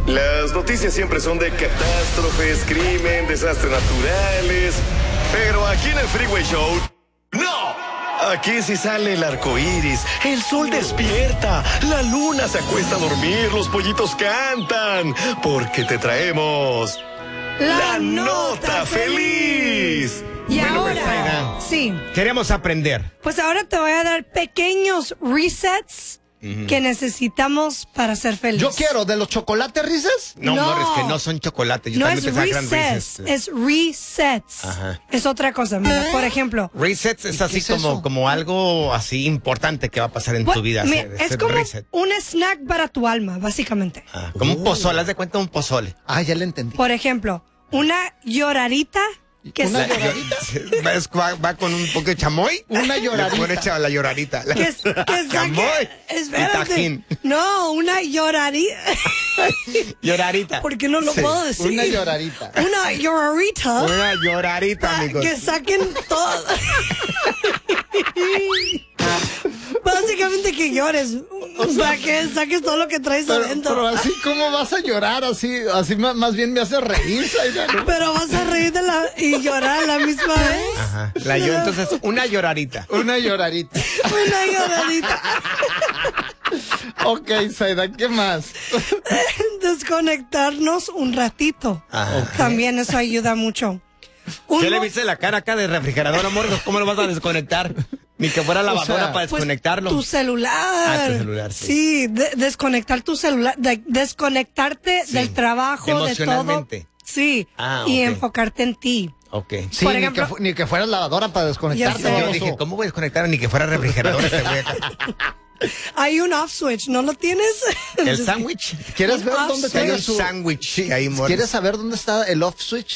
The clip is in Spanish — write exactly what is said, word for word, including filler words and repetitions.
Las noticias siempre son de catástrofes, crimen, desastres naturales. Pero aquí en el Freeway Show, ¡no! Aquí sí sale el arco iris, el sol despierta, la luna se acuesta a dormir, los pollitos cantan. Porque te traemos La, la nota feliz. Y Bueno, ahora, pues, Zaida, sí, queremos aprender. pues ahora te voy a dar pequeños resets uh-huh. que necesitamos para ser feliz. Yo quiero, ¿de los chocolates Reese's? No, No. Morris, que no son chocolates. Yo No también es pensaba que eran resets, Reese's. es resets. Ajá. Es otra cosa. Mira, por ejemplo, Resets es así es como, eso? como algo así importante que va a pasar en pues, tu vida. mira, hacer- es hacer como reset. un snack para tu alma, básicamente. Ah, como un pozole, haz de cuenta un pozole. Ah, ya le entendí. Por ejemplo, una llorarita que ¿Una es, lloradita? Va, es- va- va con un poco de chamoy. Una lloradita. Le pone cha- la lloradita. La- que, es- que saque- chamoy y espérate. tajín. No, una lloradita. Lloradita. Porque no lo Sí, puedo decir. Una lloradita. Una llorarita. Una lloradita, Pa- amigos. que saquen todo. Básicamente que llores. Para que saques todo lo que traes Pero, adentro. pero así, ¿cómo vas a llorar? Así, así ma- más bien me hace reír, Zaida, ¿no? Pero vas a reír de la, y llorar a la misma vez. Ajá. La llo- entonces, una lloradita. Una lloradita. Una lloradita. Ok, Zaida, ¿qué más? Desconectarnos un ratito. Ajá. También eso ayuda mucho. Un ¿Qué le mo- viste la cara acá de refrigerador, amor? ¿Cómo lo vas a desconectar? Ni que fuera lavadora sea, para Pues, desconectarlo. tu celular. Ah, tu celular, sí. Sí, de- desconectar tu celular, de- desconectarte Sí. del trabajo, de todo. Emocionalmente. Sí, Ah, y ok. enfocarte en ti. Ok. Sí, Por ni, ejemplo- que, fu- ni que fueras lavadora para desconectarte. Ya sé. Yo baboso. dije, ¿cómo voy a desconectar? Ni que fuera refrigerador este güey acá. Hay un off switch, ¿no lo tienes? El sándwich. ¿Quieres ver Ah, dónde sí. Hay tiene un su... sándwich ahí, amor. ¿Quieres saber dónde está el off switch?